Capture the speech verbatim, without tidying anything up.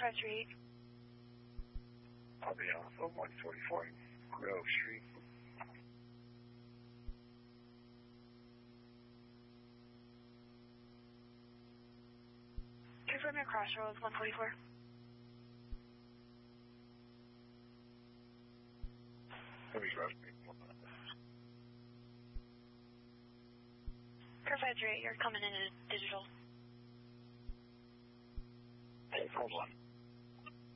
five three eight. I'll be off of one forty-four Grove Street. Confirm your crossroads, one forty-four. Let me cross me. Car five three eight, you're coming in at digital. Hey, hold on.